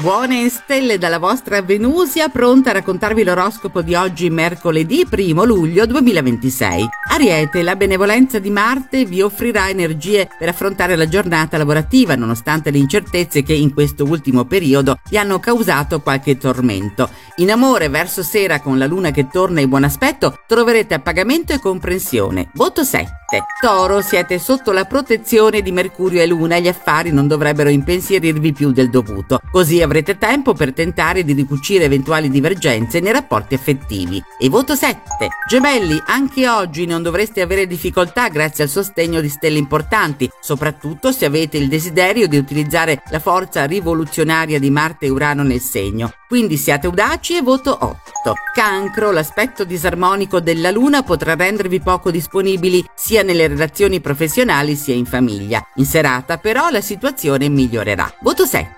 Buone stelle dalla vostra Venusia, pronta a raccontarvi l'oroscopo di oggi, mercoledì 1 luglio 2026. Ariete, la benevolenza di Marte vi offrirà energie per affrontare la giornata lavorativa, nonostante le incertezze che in questo ultimo periodo vi hanno causato qualche tormento. In amore, verso sera, con la luna che torna in buon aspetto, troverete appagamento e comprensione. Voto 7. Toro, siete sotto la protezione di Mercurio e Luna e gli affari non dovrebbero impensierirvi più del dovuto. Così avrete tempo per tentare di ricucire eventuali divergenze nei rapporti affettivi. E voto 7. Gemelli, anche oggi non dovreste avere difficoltà grazie al sostegno di stelle importanti, soprattutto se avete il desiderio di utilizzare la forza rivoluzionaria di Marte e Urano nel segno. Quindi siate audaci e voto 8. Cancro, l'aspetto disarmonico della Luna potrà rendervi poco disponibili sia nelle relazioni professionali sia in famiglia. In serata però la situazione migliorerà. Voto 7.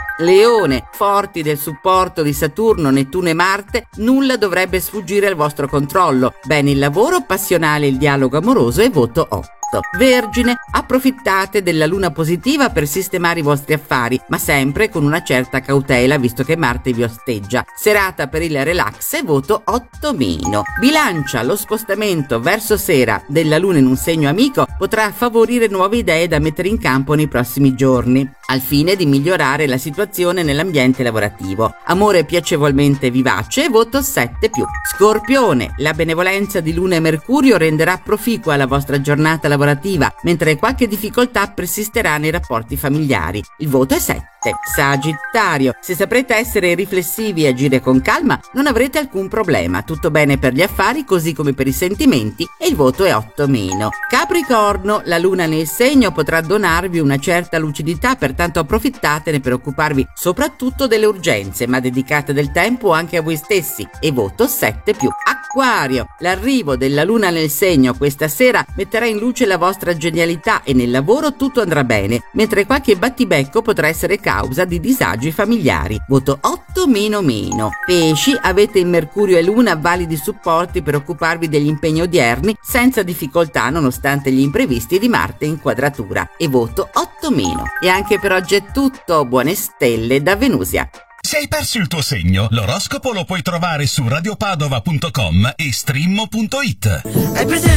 Leone, forti del supporto di Saturno, Nettuno e Marte, nulla dovrebbe sfuggire al vostro controllo. Bene il lavoro passionale e il dialogo amoroso e voto 8. Vergine, approfittate della luna positiva per sistemare i vostri affari, ma sempre con una certa cautela visto che Marte vi osteggia. Serata per il relax e voto 8-. Bilancia, lo spostamento verso sera della luna in un segno amico potrà favorire nuove idee da mettere in campo nei prossimi giorni, al fine di migliorare la situazione nell'ambiente lavorativo. Amore piacevolmente vivace, voto 7+. Scorpione, la benevolenza di Luna e Mercurio renderà proficua la vostra giornata lavorativa, mentre qualche difficoltà persisterà nei rapporti familiari. Il voto è 7. Sagittario, se saprete essere riflessivi e agire con calma, non avrete alcun problema. Tutto bene per gli affari, così come per i sentimenti, e il voto è 8-. Capricorno, la luna nel segno potrà donarvi una certa lucidità, pertanto approfittatene per occuparvi soprattutto delle urgenze, ma dedicate del tempo anche a voi stessi, e voto 7+. Acquario, l'arrivo della luna nel segno questa sera metterà in luce la vostra genialità e nel lavoro tutto andrà bene, mentre qualche battibecco potrà essere causa di disagi familiari. Voto 8-. Pesci, avete in Mercurio e Luna validi supporti per occuparvi degli impegni odierni senza difficoltà nonostante gli imprevisti di Marte in quadratura, e voto 8-. E anche per oggi è tutto, buone stelle da Venusia. Se hai perso il tuo segno, l'oroscopo lo puoi trovare su radiopadova.com e streammo.it.